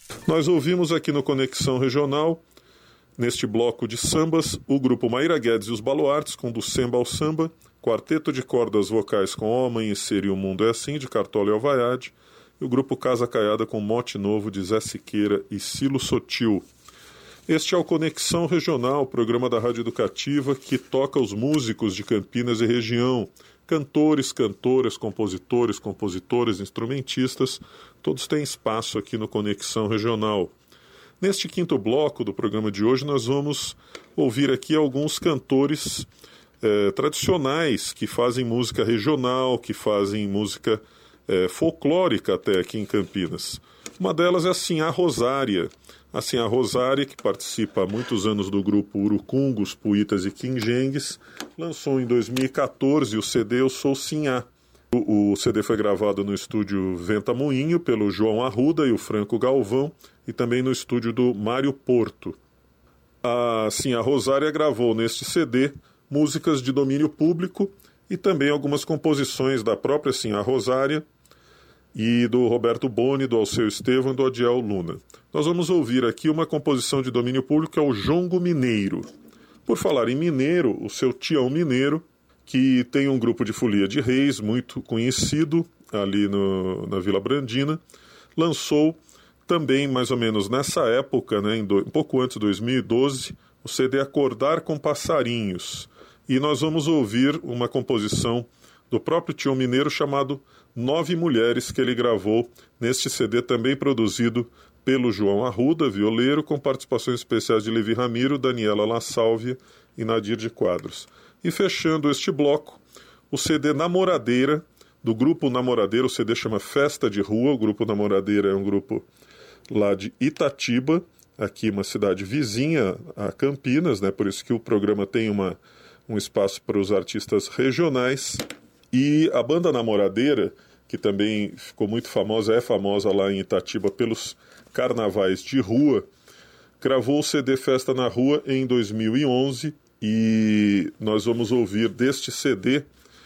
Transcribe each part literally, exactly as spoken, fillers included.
Nós ouvimos aqui no Conexão Regional, neste bloco de sambas, o grupo Maíra Guedes e os Baluartes, com Do Semba ao Samba, quarteto de cordas vocais com Ao Amanhecer e O Mundo é Assim, de Cartola e Alvaiade, e o grupo Casa Caiada com Mote Novo, de Zé Siqueira e Cilo Sotil. Este é o Conexão Regional, programa da Rádio Educativa que toca os músicos de Campinas e região, cantores, cantoras, compositores, compositores, instrumentistas, todos têm espaço aqui no Conexão Regional. Neste quinto bloco do programa de hoje, nós vamos ouvir aqui alguns cantores eh, tradicionais que fazem música regional, que fazem música eh, folclórica até aqui em Campinas. Uma delas é a Sinhá Rosária. A Sinhá Rosária, que participa há muitos anos do grupo Urucungos, Puitas e Quinjengues, lançou em dois mil e catorze o C D Eu Sou Sinhá. O, o C D foi gravado no estúdio Venta Moinho pelo João Arruda e o Franco Galvão e também no estúdio do Mário Porto. A Sinhá Rosária gravou neste C D músicas de domínio público e também algumas composições da própria Sinhá Rosária e do Roberto Boni, do Alceu Estevam e do Odiel Luna. Nós vamos ouvir aqui uma composição de domínio público que é o Jongo Mineiro. Por falar em mineiro, o seu Tião Mineiro, que tem um grupo de folia de reis muito conhecido ali no, na Vila Brandina, lançou também mais ou menos nessa época, né, em do, um pouco antes de dois mil e doze, o C D Acordar com Passarinhos. E nós vamos ouvir uma composição do próprio Tião Mineiro chamado Nove Mulheres, que ele gravou neste C D também produzido pelo João Arruda, violeiro, com participações especiais de Levi Ramiro, Daniela La Sálvia e Nadir de Quadros. E fechando este bloco, o C D Namoradeira, do grupo Namoradeira, o C D chama Festa de Rua, o grupo Namoradeira é um grupo lá de Itatiba, aqui uma cidade vizinha a Campinas, né? Por isso que o programa tem uma, um espaço para os artistas regionais. E a banda Namoradeira, que também ficou muito famosa, é famosa lá em Itatiba pelos carnavais de rua, gravou o C D Festa na Rua em dois mil e onze e nós vamos ouvir deste C D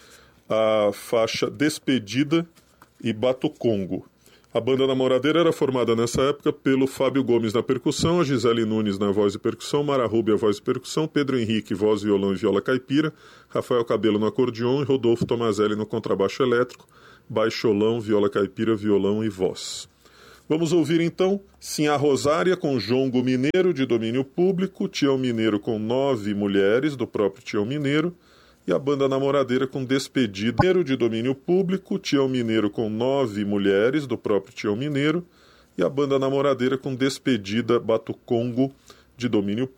a faixa Despedida e Batucongo. A banda Namoradeira era formada nessa época pelo Fábio Gomes na percussão, a Gisele Nunes na voz e percussão, Mara Rubia voz e percussão, Pedro Henrique voz, violão e viola caipira, Rafael Cabelo no acordeon e Rodolfo Tomazelli no contrabaixo elétrico, baixolão, viola caipira, violão e voz. Vamos ouvir então Sinhá Rosária com Jongo Mineiro de domínio público, Tião Mineiro com Nove Mulheres do próprio Tião Mineiro, e a banda Namoradeira com Despedida de domínio público, Tião Mineiro com Nove Mulheres, do próprio Tião Mineiro, e a banda Namoradeira com Despedida Batucongo, de domínio